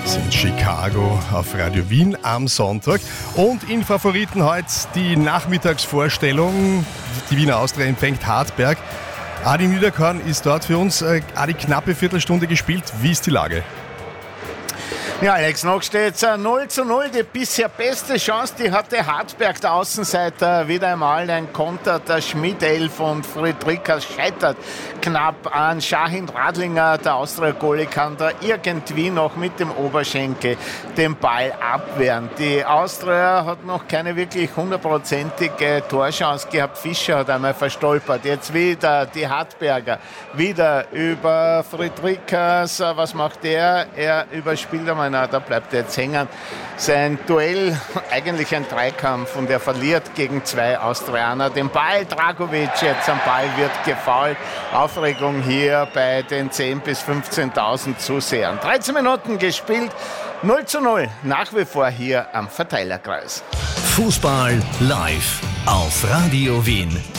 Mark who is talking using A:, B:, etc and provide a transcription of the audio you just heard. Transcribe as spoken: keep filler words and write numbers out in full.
A: in Chicago auf Radio Wien am Sonntag. Und in Favoriten heute die Nachmittagsvorstellung. Die Wiener Austria empfängt Hartberg. Adi Niederkorn ist dort für uns. Adi, knappe Viertelstunde gespielt. Wie ist die Lage?
B: Ja, Alex, noch steht es null zu null. Die bisher beste Chance, die hatte Hartberg, der Außenseiter. Wieder einmal ein Konter der Schmidt-Elf und Friedrichs scheitert knapp an Shahin Radlinger. Der Austria-Goalie kann da irgendwie noch mit dem Oberschenkel den Ball abwehren. Die Austria hat noch keine wirklich hundertprozentige Torchance gehabt. Fischer hat einmal verstolpert. Jetzt wieder die Hartberger. Wieder über Friedrichs. Was macht er? Er überspielt einmal. Na, da bleibt er jetzt hängen. Sein Duell, eigentlich ein Dreikampf, und er verliert gegen zwei Austrianer den Ball. Dragovic jetzt am Ball, wird gefoult. Aufregung hier bei den zehntausend bis fünfzehntausend Zusehern. dreizehn Minuten gespielt, null zu null, nach wie vor hier am Verteilerkreis.
C: Fußball live auf Radio Wien.